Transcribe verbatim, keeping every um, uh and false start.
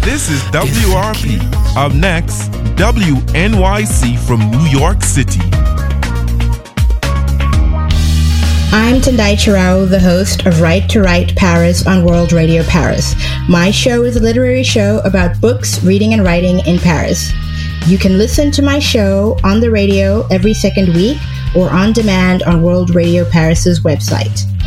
This is W R P. Up next, W N Y C from New York City. I'm Tendai Chirao, the host of Right to Write Paris on World Radio Paris. My show is a literary show about books, reading, and writing in Paris. You can listen to my show on the radio every second week or on demand on World Radio Paris's website.